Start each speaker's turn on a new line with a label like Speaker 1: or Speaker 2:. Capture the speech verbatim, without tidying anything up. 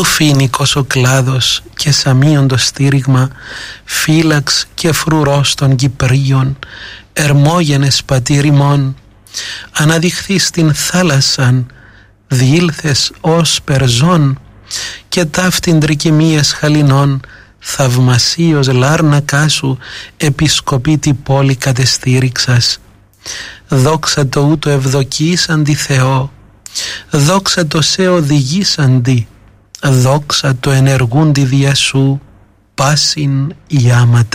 Speaker 1: Ηθού φοίνικος ο κλάδος και σαμίον το στήριγμα, φύλαξ και φρουρός των Κυπρίων, ερμόγενες πατήρ ημών, αναδειχθείς στην θάλασσαν, διήλθες ως περζόν, και ταύτην τρικυμίες χαλινών, θαυμασίως λάρνακά σου, επισκοπήτη πόλη κατεστήριξας. Δόξα το ούτω ευδοκίσαντι Θεό, δόξα το σε οδηγήσαντι, δόξα το ενεργούντι δια σου, πάσιν ιάματα.